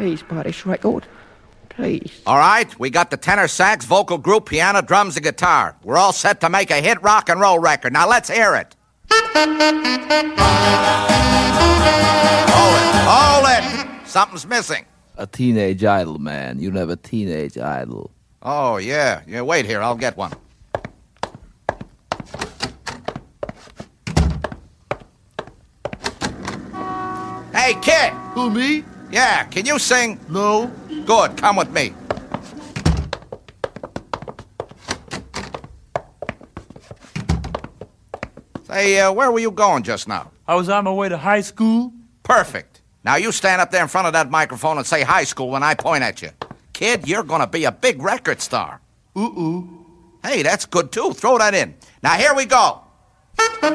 Please buy this record. Please. All right, we got the tenor sax, vocal group, piano, drums, and guitar. We're all set to make a hit rock and roll record. Now let's hear it. Hold it. Something's missing. A teenage idol, man. You have a teenage idol. Oh, yeah. Yeah, wait here. I'll get one. Hey, kid. Who, me? Yeah, can you sing? No. Good, come with me. Say, where were you going just now? I was on my way to high school. Perfect. Now you stand up there in front of that microphone and say high school when I point at you. Kid, you're gonna be a big record star. Ooh. Hey, that's good too. Throw that in. Now here we go.